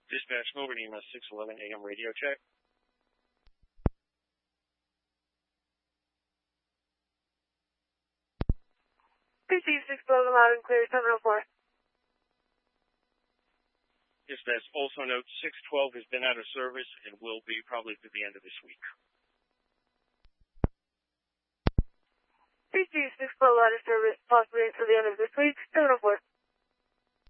Dispatch Milburn EMS 611 AM radio check. PC 611 loud and clear, 704. Dispatch also note 612 has been out of service and will be probably through the end of this week. PC 612 out of service, possibly until the end of this week, 704.